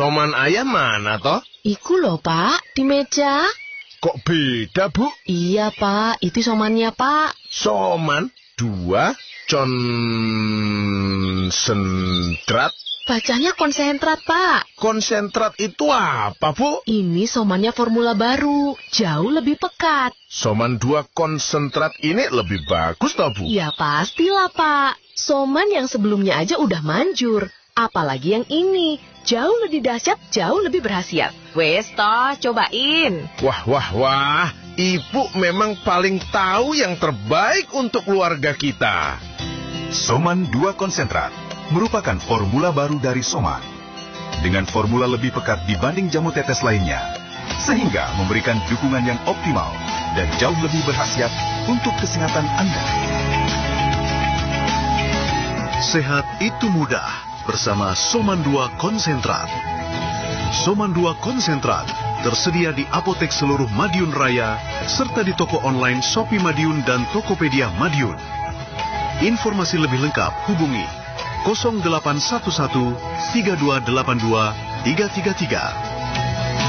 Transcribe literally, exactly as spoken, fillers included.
Soman ayam mana toh? Iku loh, Pak, di meja. Kok beda, Bu? Iya, Pak, itu somannya, Pak. Soman dua konsentrat. Bacanya konsentrat, Pak. Konsentrat itu apa, Bu? Ini somannya formula baru, jauh lebih pekat. Soman dua konsentrat ini lebih bagus toh, Bu? Ya pastilah, Pak. Soman yang sebelumnya aja udah manjur. Apalagi yang ini, jauh lebih dahsyat, jauh lebih berhasiat. Wes toh, cobain. Wah, wah, wah. Ibu memang paling tahu yang terbaik untuk keluarga kita. Soman dua konsentrat merupakan formula baru dari Soman. Dengan formula lebih pekat dibanding jamu tetes lainnya, sehingga memberikan dukungan yang optimal dan jauh lebih berkhasiat untuk kesehatan Anda. Sehat itu mudah bersama Soman dua konsentrat. Soman dua konsentrat tersedia di apotek seluruh Madiun Raya serta di toko online Shopee Madiun dan Tokopedia Madiun. Informasi lebih lengkap hubungi nol delapan satu satu tiga dua delapan dua tiga tiga tiga.